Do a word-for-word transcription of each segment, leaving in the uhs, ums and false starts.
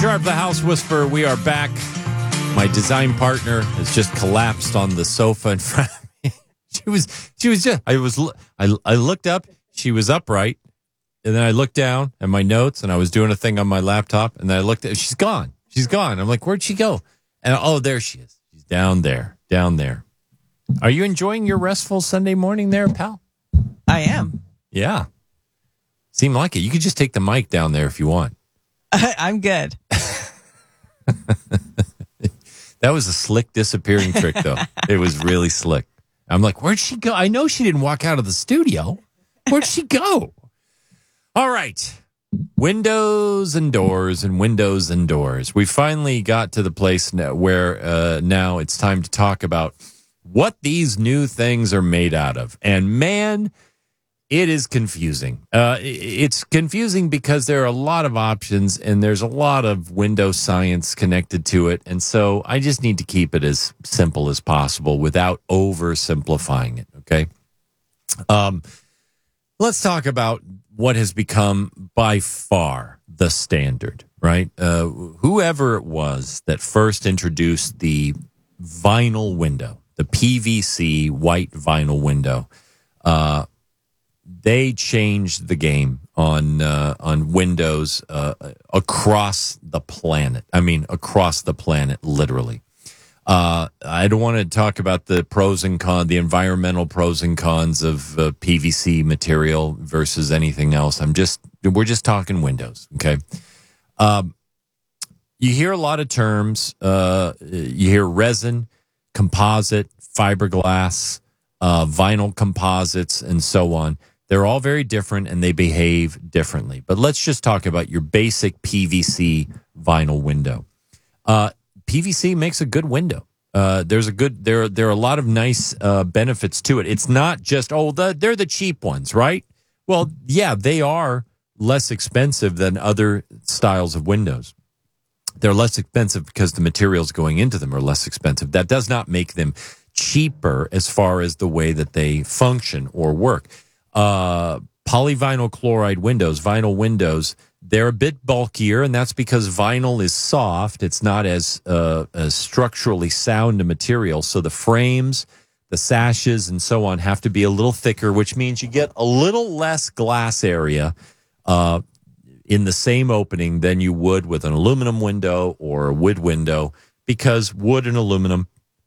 Sharp, the House Whisperer. We are back. My design partner has just collapsed on the sofa in front of me. She was, she was just, I was, I, I looked up, she was upright, and then I looked down at my notes, and I was doing a thing on my laptop, and then I looked at, she's gone. She's gone. I'm like, where'd she go? And oh, there she is. She's down there, down there. Are you enjoying your restful Sunday morning there, pal? I am. Yeah. Seemed like it. You could just take the mic down there if you want. I, I'm good. That was a slick disappearing trick, though. It was really slick. I'm like, where'd she go? I know she didn't walk out of the studio. Where'd she go? All right. Windows and doors and windows and doors. We finally got to the place now where uh, now it's time to talk about what these new things are made out of. And man, it is confusing. Uh, it's confusing because there are a lot of options and there's a lot of window science connected to it. And so I just need to keep it as simple as possible without oversimplifying it. Okay. Um, let's talk about what has become by far the standard, right? Uh, whoever it was that first introduced the vinyl window, the P V C white vinyl window, uh, they changed the game on uh, on Windows uh, across the planet. I mean, across the planet, literally. Uh, I don't want to talk about the pros and cons, the environmental pros and cons of uh, P V C material versus anything else. I'm just we're just talking Windows, okay? Um, you hear a lot of terms. Uh, you hear resin, composite, fiberglass, uh, vinyl composites, and so on. They're all very different and they behave differently. But let's just talk about your basic P V C vinyl window. Uh, P V C makes a good window. Uh, there's a good there. There are a lot of nice uh, benefits to it. It's not just oh, the, they're the cheap ones, right? Well, yeah, they are less expensive than other styles of windows. They're less expensive because the materials going into them are less expensive. That does not make them cheaper as far as the way that they function or work. Uh, polyvinyl chloride windows, vinyl windows, they're a bit bulkier, and that's because vinyl is soft. It's not as, uh, as structurally sound a material. So the frames, the sashes, and so on have to be a little thicker, which means you get a little less glass area uh, in the same opening than you would with an aluminum window or a wood window, because wood and aluminum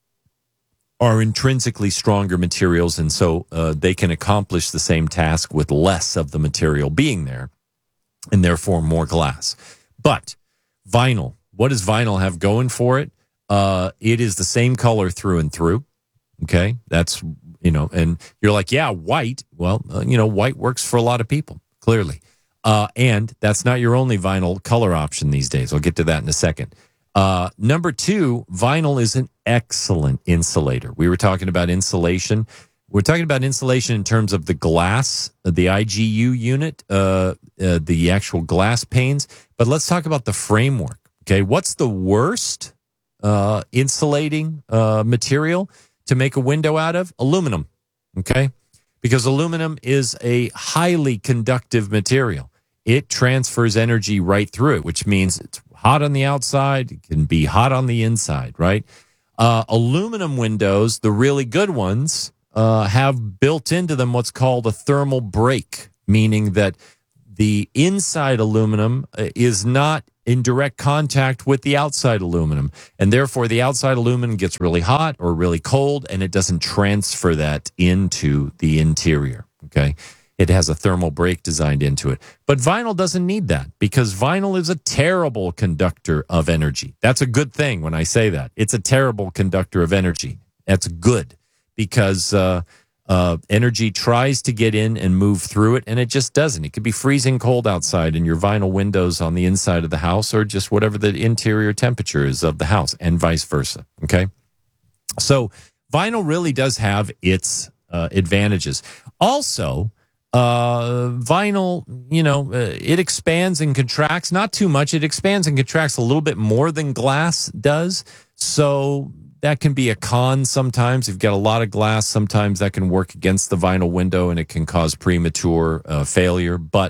are intrinsically stronger materials, and so uh, they can accomplish the same task with less of the material being there, and therefore more glass. But vinyl, what does vinyl have going for it? Uh, it is the same color through and through. Okay, that's, you know, and you're like, yeah, white. Well, uh, you know, white works for a lot of people, clearly. Uh, and that's not your only vinyl color option these days. I'll get to that in a second. Uh, number two, vinyl is an excellent insulator. We were talking about insulation. We're talking about insulation in terms of the glass, the I G U unit, uh, uh, the actual glass panes. But let's talk about the framework. Okay, what's the worst uh, insulating uh, material to make a window out of? Aluminum. Okay, because aluminum is a highly conductive material. It transfers energy right through it, which means it's hot on the outside, it can be hot on the inside, right? Uh, aluminum windows, the really good ones, uh, have built into them what's called a thermal break, meaning that the inside aluminum is not in direct contact with the outside aluminum, and therefore the outside aluminum gets really hot or really cold, and it doesn't transfer that into the interior, okay? It has a thermal break designed into it. But vinyl doesn't need that, because vinyl is a terrible conductor of energy. That's a good thing when I say that. It's a terrible conductor of energy. That's good, because uh, uh, energy tries to get in and move through it, and it just doesn't. It could be freezing cold outside in your vinyl windows on the inside of the house, or just whatever the interior temperature is of the house, and vice versa, okay? So vinyl really does have its uh, advantages. Also, Uh, vinyl, you know, uh, it expands and contracts, not too much. It expands and contracts a little bit more than glass does. So that can be a con sometimes. You've got a lot of glass. Sometimes that can work against the vinyl window and it can cause premature uh, failure. But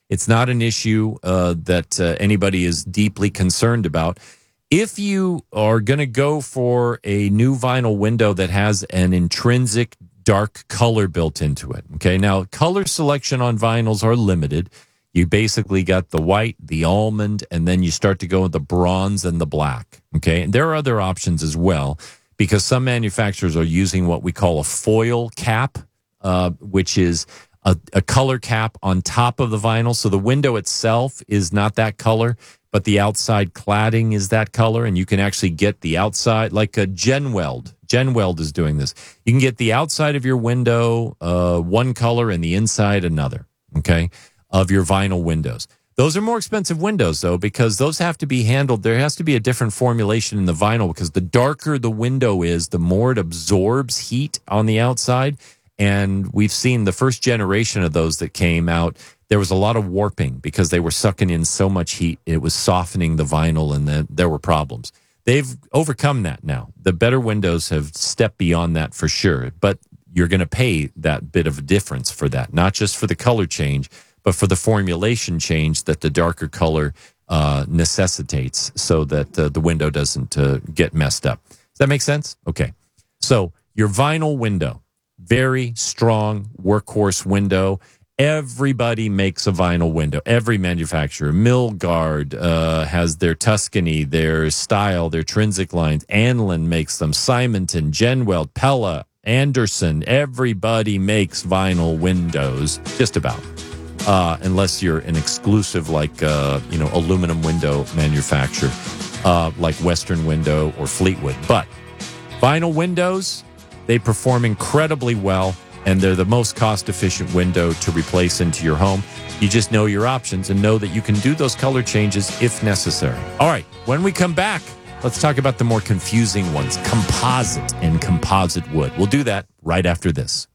It's not an issue uh, that uh, anybody is deeply concerned about. If you are going to go for a new vinyl window that has an intrinsic dark color built into it, okay, now color selection on vinyls are limited. You basically got the white, the almond, and then you start to go with the bronze and the black, okay? And there are other options as well, because some manufacturers are using what we call a foil cap, uh, which is a, a color cap on top of the vinyl. So the window itself is not that color, but the outside cladding is that color, and you can actually get the outside, like a Genweld. Genweld is doing this. You can get the outside of your window uh, one color and the inside another, okay, of your vinyl windows. Those are more expensive windows, though, because those have to be handled. There has to be a different formulation in the vinyl, because the darker the window is, the more it absorbs heat on the outside. And we've seen the first generation of those that came out, there was a lot of warping because they were sucking in so much heat. It was softening the vinyl, and then there were problems. They've overcome that now. The better windows have stepped beyond that for sure. But you're going to pay that bit of a difference for that, not just for the color change, but for the formulation change that the darker color uh, necessitates, so that uh, the window doesn't uh, get messed up. Does that make sense? Okay. So your vinyl window, very strong workhorse window. Everybody makes a vinyl window. Every manufacturer. Milgard uh, has their Tuscany, their Style, their Trinsic lines. Anlin makes them. Simonton, Genweld, Pella, Anderson. Everybody makes vinyl windows, just about. Uh, unless you're an exclusive, like, uh, you know, aluminum window manufacturer, uh, like Western Window or Fleetwood. But vinyl windows, they perform incredibly well, and they're the most cost-efficient window to replace into your home. You just know your options and know that you can do those color changes if necessary. All right, when we come back, let's talk about the more confusing ones, composite and composite wood. We'll do that right after this.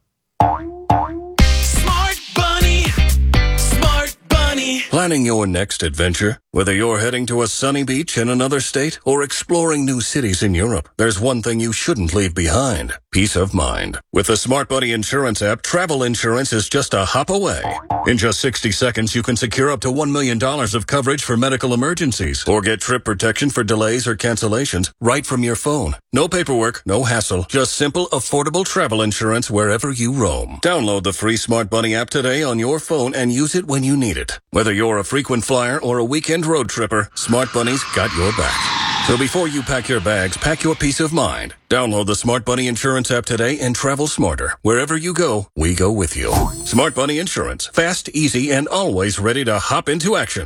Smart Bunny, Smart Bunny. Planning your next adventure? Whether you're heading to a sunny beach in another state or exploring new cities in Europe, there's one thing you shouldn't leave behind: peace of mind. With the Smart Bunny Insurance app, travel insurance is just a hop away. In just sixty seconds, you can secure up to one million dollars of coverage for medical emergencies or get trip protection for delays or cancellations right from your phone. No paperwork, no hassle, just simple, affordable travel insurance wherever you roam. Download the free Smart Bunny app today on your phone and use it when you need it. Whether you're a frequent flyer or a weekend road tripper, Smart Bunny's got your back. So before you pack your bags, pack your peace of mind. Download the Smart Bunny Insurance app today and travel smarter. Wherever you go, we go with you. Smart Bunny Insurance. Fast, easy, and always ready to hop into action.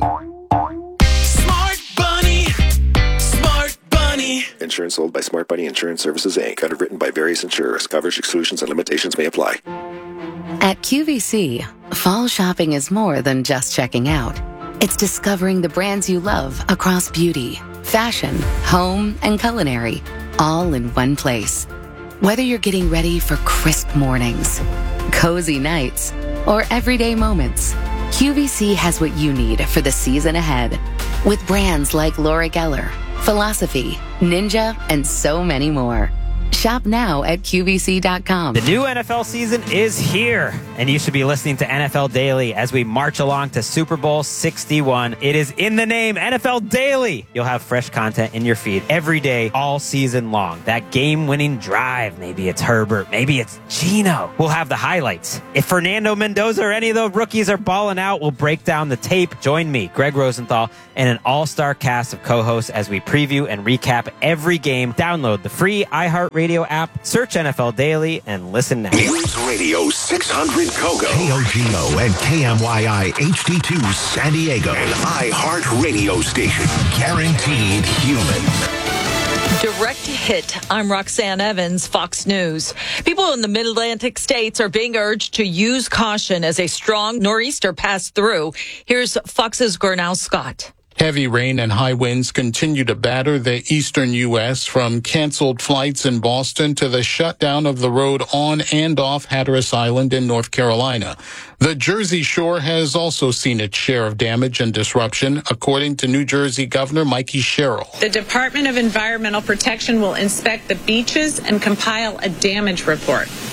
Smart Bunny, Smart Bunny. Insurance sold by Smart Bunny Insurance Services, Incorporated. Underwritten by various insurers. Coverage exclusions and limitations may apply. At Q V C, fall shopping is more than just checking out. It's discovering the brands you love across beauty, fashion, home, and culinary, all in one place. Whether you're getting ready for crisp mornings, cozy nights, or everyday moments, Q V C has what you need for the season ahead. With brands like Laura Geller, Philosophy, Ninja, and so many more. Shop now at Q V C dot com. The new N F L season is here, and you should be listening to N F L Daily as we march along to Super Bowl sixty-one. It is in the name, N F L Daily. You'll have fresh content in your feed every day, all season long. That game-winning drive, maybe it's Herbert, maybe it's Geno. We'll have the highlights. If Fernando Mendoza or any of the rookies are balling out, we'll break down the tape. Join me, Greg Rosenthal, and an all-star cast of co-hosts as we preview and recap every game. Download the free iHeartRadio app, search N F L Daily, and listen now. News Radio six hundred Kogo, K O G O and K M Y I H D two San Diego, an iHeart radio station, guaranteed human. Direct hit. I'm Roxanne Evans, Fox News. People in the mid-Atlantic states are being urged to use caution as a strong nor'easter passed through. Here's Fox's Gurnal Scott. Heavy rain and high winds continue to batter the eastern U S, from canceled flights in Boston to the shutdown of the road on and off Hatteras Island in North Carolina. The Jersey Shore has also seen its share of damage and disruption, according to New Jersey Governor Mikey Sherrill. The Department of Environmental Protection will inspect the beaches and compile a damage report.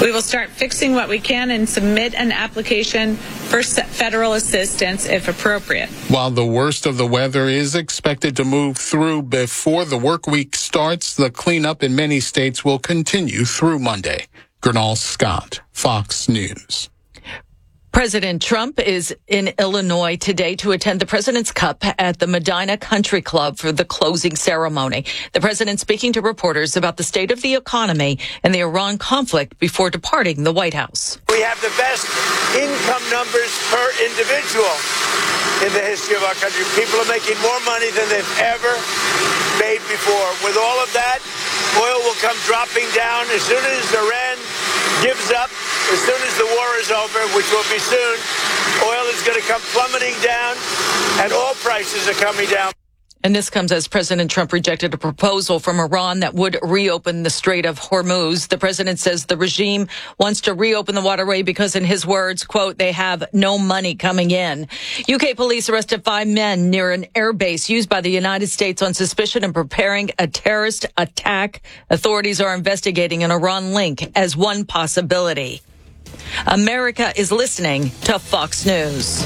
We will start fixing what we can and submit an application for federal assistance if appropriate. While the worst of the weather is expected to move through before the work week starts, the cleanup in many states will continue through Monday. Gernal Scott, Fox News. President Trump is in Illinois today to attend the President's Cup at the Medina Country Club for the closing ceremony. The president speaking to reporters about the state of the economy and the Iran conflict before departing the White House. We have the best income numbers per individual in the history of our country. People are making more money than they've ever made before. With all of that, oil will come dropping down as soon as Iran gives up, as soon as the war is over, which will be soon. Oil is going to come plummeting down, and all prices are coming down. And this comes as President Trump rejected a proposal from Iran that would reopen the Strait of Hormuz. The president says the regime wants to reopen the waterway because, in his words, quote, they have no money coming in. U K police arrested five men near an airbase used by the United States on suspicion of preparing a terrorist attack. Authorities are investigating an Iran link as one possibility. America is listening to Fox News.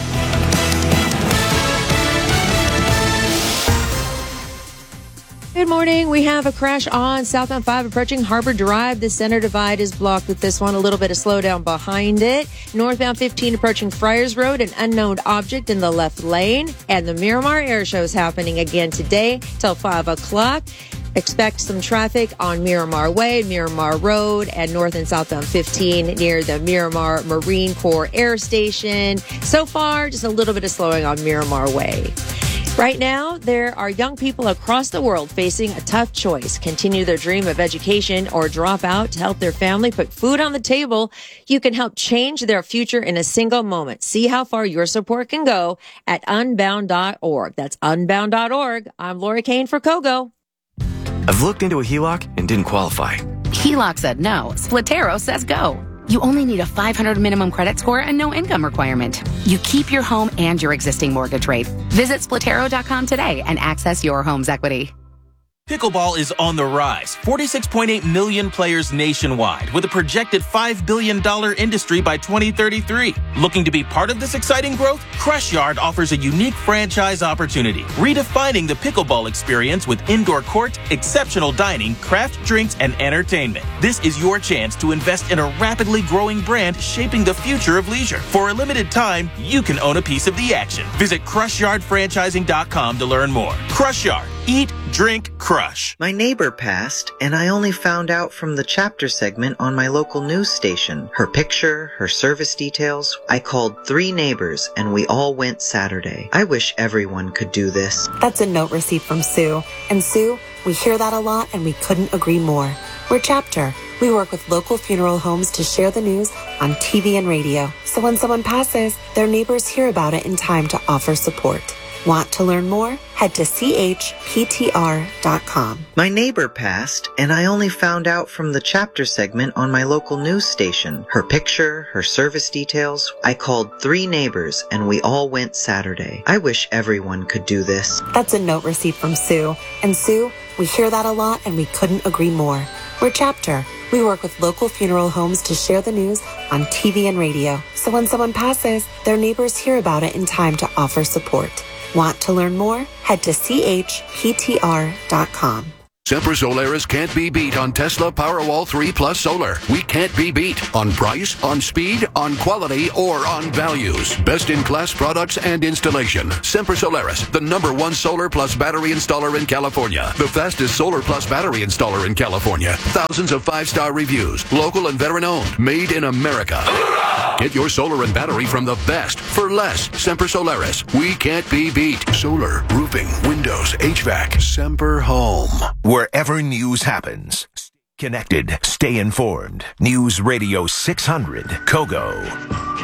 Good morning. We have a crash on Southbound five approaching Harbor Drive. The center divide is blocked with this one. A little bit of slowdown behind it. Northbound fifteen approaching Friars Road, an unknown object in the left lane. And the Miramar Air Show is happening again today till five o'clock. Expect some traffic on Miramar Way, Miramar Road, and north and southbound fifteen near the Miramar Marine Corps Air Station. So far, just a little bit of slowing on Miramar Way. Right now, there are young people across the world facing a tough choice. Continue their dream of education or drop out to help their family put food on the table. You can help change their future in a single moment. See how far your support can go at unbound dot org. That's unbound dot org. I'm Lori Kane for Kogo. I've looked into a H E L O C and didn't qualify. H E L O C said no. Splitero says go. You only need a five hundred minimum credit score and no income requirement. You keep your home and your existing mortgage rate. Visit splitero dot com today and access your home's equity. Pickleball is on the rise. forty-six point eight million players nationwide with a projected five billion dollars industry by twenty thirty-three. Looking to be part of this exciting growth? Crush Yard offers a unique franchise opportunity, redefining the pickleball experience with indoor court, exceptional dining, craft drinks, and entertainment. This is your chance to invest in a rapidly growing brand shaping the future of leisure. For a limited time, you can own a piece of the action. Visit crush yard franchising dot com to learn more. Crush Yard. Eat, drink, crush. My neighbor passed, and I only found out from the chapter segment on my local news station. Her picture, her service details. I called three neighbors, and we all went Saturday. I wish everyone could do this. That's a note received from Sue. And Sue, we hear that a lot, and we couldn't agree more. We're Chapter. We work with local funeral homes to share the news on T V and radio. So when someone passes, their neighbors hear about it in time to offer support. Want to learn more? Head to c h p t r dot com. My neighbor passed, and I only found out from the chapter segment on my local news station. Her picture, her service details. I called three neighbors, and we all went Saturday. I wish everyone could do this. That's a note received from Sue. And Sue, we hear that a lot, and we couldn't agree more. We're Chapter. We work with local funeral homes to share the news on T V and radio. So when someone passes, their neighbors hear about it in time to offer support. Want to learn more? Head to c h p t r dot com. Sempra Solaris can't be beat on Tesla Powerwall three Plus Solar. We can't be beat on price, on speed, on quality, or on values. Best-in-class products and installation. Sempra Solaris, the number one solar plus battery installer in California. The fastest solar plus battery installer in California. Thousands of five-star reviews. Local and veteran-owned. Made in America. Get your solar and battery from the best for less. Sempra Solaris. We can't be beat. Solar, roofing, windows, H V A C. Semper Home. Wherever news happens, connected, stay informed. News Radio six hundred, Kogo.